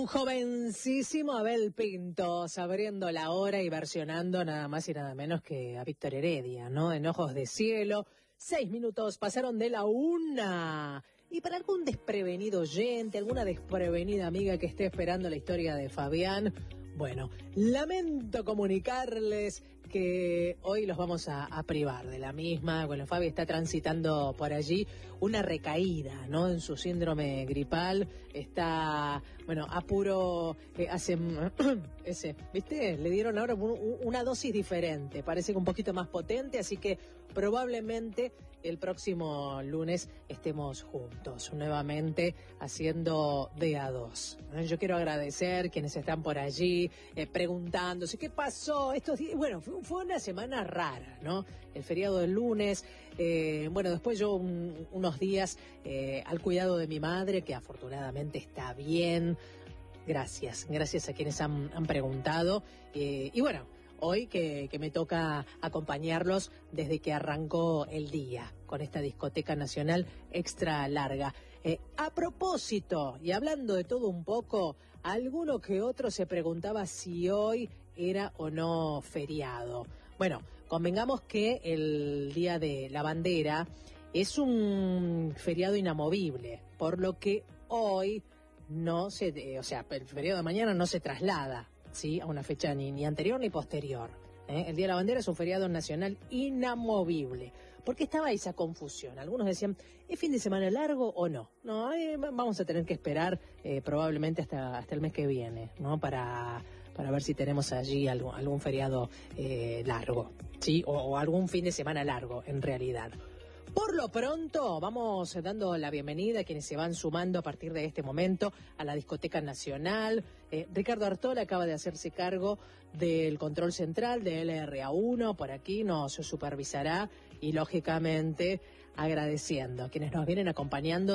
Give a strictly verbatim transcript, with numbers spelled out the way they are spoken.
Un jovencísimo Abel Pintos abriendo la hora y versionando nada más y nada menos que a Víctor Heredia, ¿no? En Ojos de Cielo. Seis minutos pasaron de la una. Y para algún desprevenido oyente, alguna desprevenida amiga que esté esperando la historia de Fabián, bueno, lamento comunicarles que hoy los vamos a, a privar de la misma. Bueno, Fabi está transitando por allí una recaída, ¿no? En su síndrome gripal. Está, bueno, a puro, eh, hace, ese, ¿viste? Le dieron ahora un, una dosis diferente, parece que un poquito más potente, así que probablemente el próximo lunes estemos juntos, nuevamente haciendo de a dos. Yo quiero agradecer quienes están por allí, eh, preguntándose qué pasó estos días. Bueno, fue, fue una semana rara, ¿no? El feriado del lunes, eh, bueno, después yo un, unos días eh, al cuidado de mi madre, que afortunadamente está bien. Gracias, gracias a quienes han, han preguntado. Eh, y bueno, hoy que, que me toca acompañarlos desde que arrancó el día con esta discoteca nacional extra larga. Eh, a propósito, y hablando de todo un poco, alguno que otro se preguntaba si hoy era o no feriado. Bueno, convengamos que el Día de la Bandera es un feriado inamovible, por lo que hoy no se, eh, o sea, el feriado de mañana no se traslada, ¿sí?, a una fecha ni, ni anterior ni posterior. ¿eh? El Día de la Bandera es un feriado nacional inamovible. ¿Por qué estaba esa confusión? Algunos decían, ¿es fin de semana largo o no? No, eh, vamos a tener que esperar eh, probablemente hasta, hasta el mes que viene, ¿no? Para, para ver si tenemos allí algún, algún feriado eh, largo, ¿sí? O, o algún fin de semana largo, en realidad. Por lo pronto, vamos dando la bienvenida a quienes se van sumando a partir de este momento a la Discoteca Nacional. Eh, Ricardo Artola acaba de hacerse cargo del control central de L R A uno, por aquí nos supervisará y lógicamente agradeciendo a quienes nos vienen acompañando